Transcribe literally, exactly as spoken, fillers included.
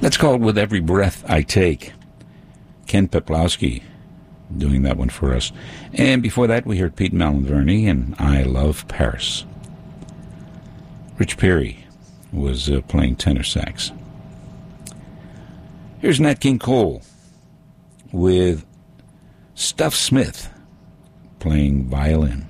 That's called With Every Breath I Take. Ken Peplowski doing that one for us. And before that, we heard Pete Malinverni and I Love Paris. Rich Perry was uh, playing tenor sax. Here's Nat King Cole with Stuff Smith playing violin.